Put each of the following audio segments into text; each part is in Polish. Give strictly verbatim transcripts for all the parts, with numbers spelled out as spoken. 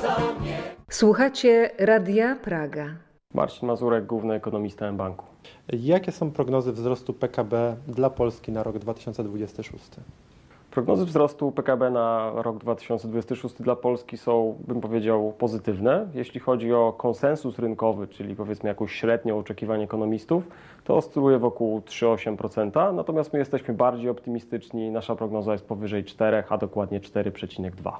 Słuchacie Radia Praga. Marcin Mazurek, główny ekonomista mBanku. Jakie są prognozy wzrostu P K B dla Polski na rok dwa tysiące dwudziesty szósty? Prognozy wzrostu P K B na rok dwa tysiące dwudziesty szósty dla Polski są, bym powiedział, pozytywne. Jeśli chodzi o konsensus rynkowy, czyli powiedzmy jakąś średnią oczekiwań ekonomistów, to oscyluje wokół trzy przecinek osiem procent, natomiast my jesteśmy bardziej optymistyczni. Nasza prognoza jest powyżej czterech, a dokładnie cztery przecinek dwa.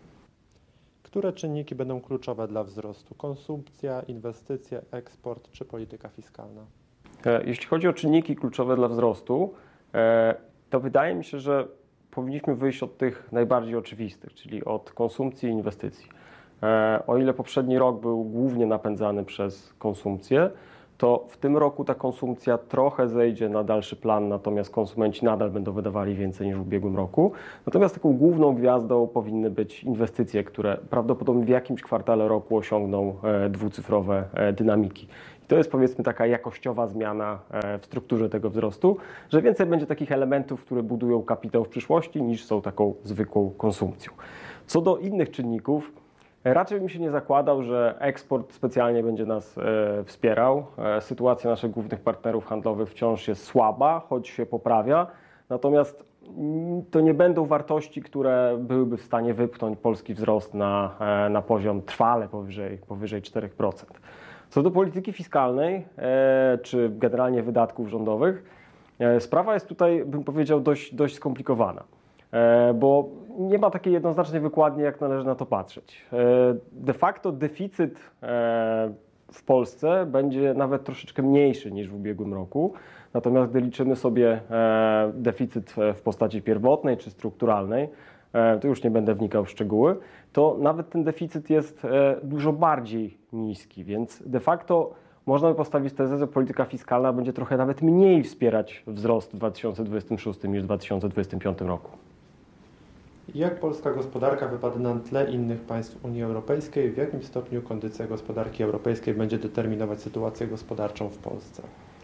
Które czynniki będą kluczowe dla wzrostu? Konsumpcja, inwestycje, eksport czy polityka fiskalna? Jeśli chodzi o czynniki kluczowe dla wzrostu, to wydaje mi się, że powinniśmy wyjść od tych najbardziej oczywistych, czyli od konsumpcji i inwestycji. O ile poprzedni rok był głównie napędzany przez konsumpcję, to w tym roku ta konsumpcja trochę zejdzie na dalszy plan, natomiast konsumenci nadal będą wydawali więcej niż w ubiegłym roku. Natomiast taką główną gwiazdą powinny być inwestycje, które prawdopodobnie w jakimś kwartale roku osiągną dwucyfrowe dynamiki. I to jest, powiedzmy, taka jakościowa zmiana w strukturze tego wzrostu, że więcej będzie takich elementów, które budują kapitał w przyszłości, niż są taką zwykłą konsumpcją. Co do innych czynników, raczej bym się nie zakładał, że eksport specjalnie będzie nas e, wspierał. E, sytuacja naszych głównych partnerów handlowych wciąż jest słaba, choć się poprawia. Natomiast mm, to nie będą wartości, które byłyby w stanie wypchnąć polski wzrost na, e, na poziom trwale powyżej, powyżej cztery procent. Co do polityki fiskalnej, e, czy generalnie wydatków rządowych, e, sprawa jest tutaj, bym powiedział, dość, dość skomplikowana. Bo nie ma takiej jednoznacznej wykładni, jak należy na to patrzeć. De facto deficyt w Polsce będzie nawet troszeczkę mniejszy niż w ubiegłym roku. Natomiast gdy liczymy sobie deficyt w postaci pierwotnej czy strukturalnej, to już nie będę wnikał w szczegóły, to nawet ten deficyt jest dużo bardziej niski, więc de facto można by postawić tezę, że polityka fiskalna będzie trochę nawet mniej wspierać wzrost w dwa tysiące dwudziestym szóstym niż w dwa tysiące dwudziestym piątym roku. Jak polska gospodarka wypadnie na tle innych państw Unii Europejskiej? W jakim stopniu kondycja gospodarki europejskiej będzie determinować sytuację gospodarczą w Polsce?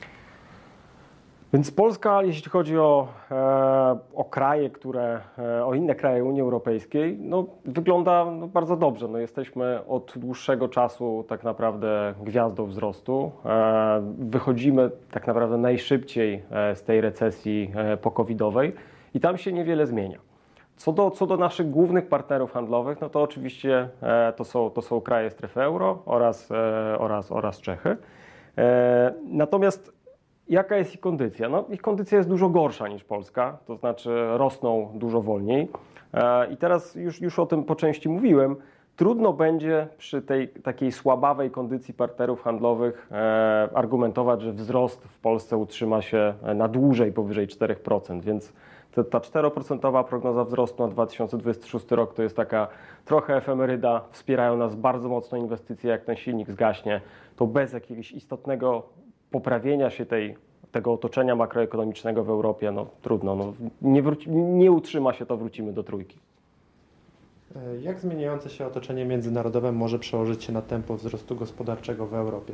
Więc Polska, jeśli chodzi o, e, o kraje, które, e, o inne kraje Unii Europejskiej, no, wygląda no, bardzo dobrze. No, jesteśmy od dłuższego czasu tak naprawdę gwiazdą wzrostu. E, wychodzimy tak naprawdę najszybciej e, z tej recesji e, pokowidowej i tam się niewiele zmienia. Co do, co do naszych głównych partnerów handlowych, no to oczywiście e, to, są, to są kraje strefy euro oraz, e, oraz, oraz Czechy. E, natomiast jaka jest ich kondycja? No, ich kondycja jest dużo gorsza niż Polska, to znaczy rosną dużo wolniej. E, I teraz już, już o tym po części mówiłem. Trudno będzie przy tej takiej słabawej kondycji partnerów handlowych e, argumentować, że wzrost w Polsce utrzyma się na dłużej powyżej cztery procent, więc ta czteroprocentowa prognoza wzrostu na dwa tysiące dwudziesty szósty rok to jest taka trochę efemeryda. Wspierają nas bardzo mocno inwestycje. Jak ten silnik zgaśnie, to bez jakiegoś istotnego poprawienia się tej, tego otoczenia makroekonomicznego w Europie, no trudno. No, nie, wróci, nie utrzyma się to, wrócimy do trójki. Jak zmieniające się otoczenie międzynarodowe może przełożyć się na tempo wzrostu gospodarczego w Europie?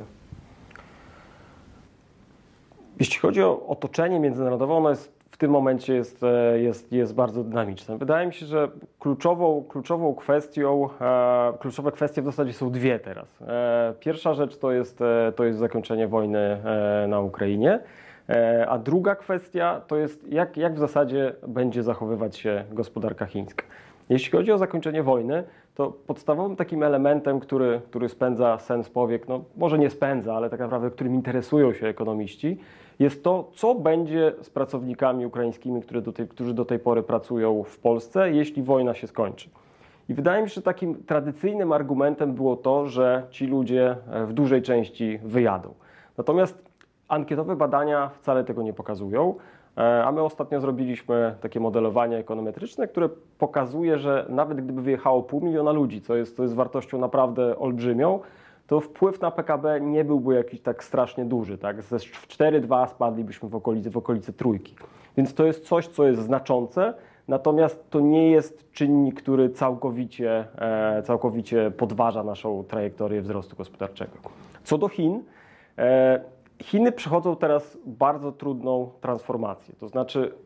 Jeśli chodzi o otoczenie międzynarodowe, ono jest w tym momencie jest, jest, jest bardzo dynamiczne. Wydaje mi się, że kluczową, kluczową kwestią, e, kluczowe kwestie w zasadzie są dwie teraz. E, pierwsza rzecz to jest, to jest zakończenie wojny e, na Ukrainie, e, a druga kwestia to jest jak, jak w zasadzie będzie zachowywać się gospodarka chińska. Jeśli chodzi o zakończenie wojny, to podstawowym takim elementem, który, który spędza sen z powiek, no może nie spędza, ale tak naprawdę którym interesują się ekonomiści, jest to, co będzie z pracownikami ukraińskimi, którzy do tej, którzy do tej pory pracują w Polsce, jeśli wojna się skończy. I wydaje mi się, że takim tradycyjnym argumentem było to, że ci ludzie w dużej części wyjadą. Natomiast ankietowe badania wcale tego nie pokazują. A my ostatnio zrobiliśmy takie modelowanie ekonometryczne, które pokazuje, że nawet gdyby wyjechało pół miliona ludzi, co jest, co jest wartością naprawdę olbrzymią, to wpływ na P K B nie byłby jakiś tak strasznie duży. Tak? Ze cztery przecinek dwa spadlibyśmy w okolicy, w okolicy trójki. Więc to jest coś, co jest znaczące, natomiast to nie jest czynnik, który całkowicie, e, całkowicie podważa naszą trajektorię wzrostu gospodarczego. Co do Chin, e, Chiny przechodzą teraz bardzo trudną transformację. To znaczy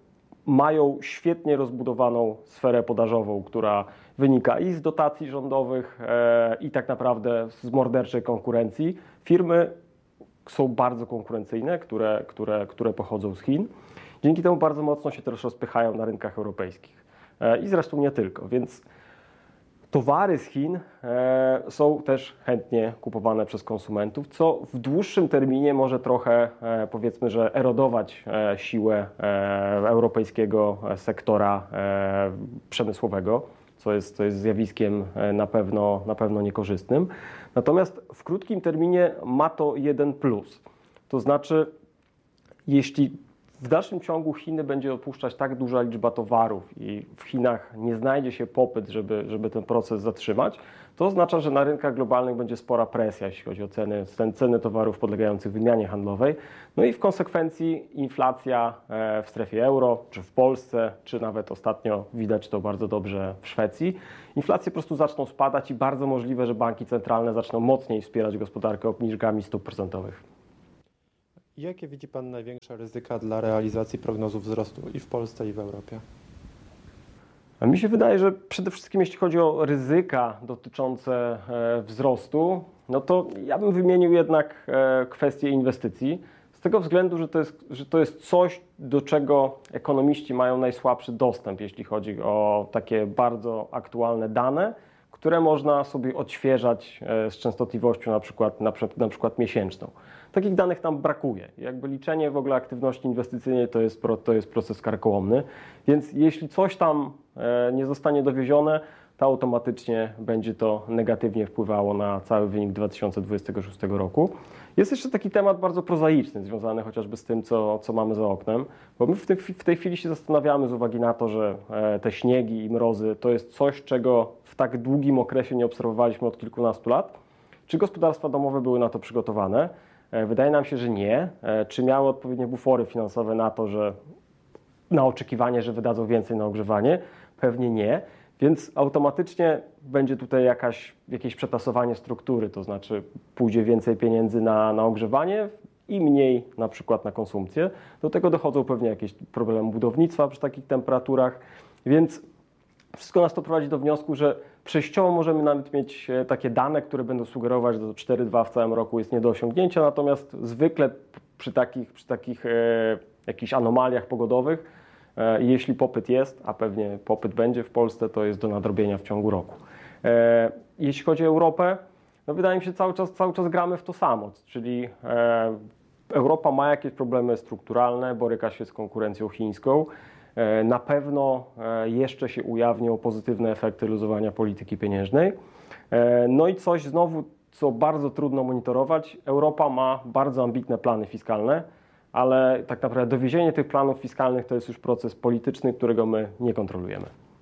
mają świetnie rozbudowaną sferę podażową, która wynika i z dotacji rządowych, i tak naprawdę z morderczej konkurencji. Firmy są bardzo konkurencyjne, które, które, które pochodzą z Chin. Dzięki temu bardzo mocno się też rozpychają na rynkach europejskich. I zresztą nie tylko, więc towary z Chin są też chętnie kupowane przez konsumentów, co w dłuższym terminie może trochę, powiedzmy, że erodować siłę europejskiego sektora przemysłowego, co jest, co jest zjawiskiem na pewno, na pewno niekorzystnym. Natomiast w krótkim terminie ma to jeden plus. To znaczy, jeśli w dalszym ciągu Chiny będzie opuszczać tak duża liczba towarów i w Chinach nie znajdzie się popyt, żeby, żeby ten proces zatrzymać, to oznacza, że na rynkach globalnych będzie spora presja, jeśli chodzi o ceny, ceny towarów podlegających wymianie handlowej. No i w konsekwencji inflacja w strefie euro, czy w Polsce, czy nawet ostatnio widać to bardzo dobrze w Szwecji, inflacje po prostu zaczną spadać i bardzo możliwe, że banki centralne zaczną mocniej wspierać gospodarkę obniżkami stóp procentowych. Jakie widzi Pan największe ryzyka dla realizacji prognozu wzrostu i w Polsce, i w Europie? A mi się wydaje, że przede wszystkim jeśli chodzi o ryzyka dotyczące wzrostu, no to ja bym wymienił jednak kwestię inwestycji. Z tego względu, że to jest, że to jest coś, do czego ekonomiści mają najsłabszy dostęp, jeśli chodzi o takie bardzo aktualne dane, które można sobie odświeżać z częstotliwością na przykład, na, na przykład miesięczną. Takich danych tam brakuje. Jakby liczenie w ogóle aktywności inwestycyjnej to jest, to jest proces karkołomny, więc jeśli coś tam nie zostanie dowiezione, to automatycznie będzie to negatywnie wpływało na cały wynik dwa tysiące dwudziestego szóstego roku. Jest jeszcze taki temat bardzo prozaiczny, związany chociażby z tym, co, co mamy za oknem, bo my w tej, w tej chwili się zastanawiamy z uwagi na to, że te śniegi i mrozy to jest coś, czego w tak długim okresie nie obserwowaliśmy od kilkunastu lat. Czy gospodarstwa domowe były na to przygotowane? Wydaje nam się, że nie. Czy miały odpowiednie bufory finansowe na to, że na oczekiwanie, że wydadzą więcej na ogrzewanie? Pewnie nie. Więc automatycznie będzie tutaj jakaś, jakieś przetasowanie struktury, to znaczy pójdzie więcej pieniędzy na, na ogrzewanie i mniej na przykład na konsumpcję. Do tego dochodzą pewnie jakieś problemy budownictwa przy takich temperaturach, więc wszystko nas to prowadzi do wniosku, że przejściowo możemy nawet mieć takie dane, które będą sugerować, że cztery dwa w całym roku jest nie do osiągnięcia, natomiast zwykle przy takich, przy takich e, jakichś anomaliach pogodowych, e, jeśli popyt jest, a pewnie popyt będzie w Polsce, to jest do nadrobienia w ciągu roku. E, jeśli chodzi o Europę, no wydaje mi się, cały czas, cały czas gramy w to samo, czyli e, Europa ma jakieś problemy strukturalne, boryka się z konkurencją chińską. Na pewno jeszcze się ujawnią pozytywne efekty luzowania polityki pieniężnej. No i coś znowu, co bardzo trudno monitorować, Europa ma bardzo ambitne plany fiskalne, ale tak naprawdę dowiezienie tych planów fiskalnych to jest już proces polityczny, którego my nie kontrolujemy.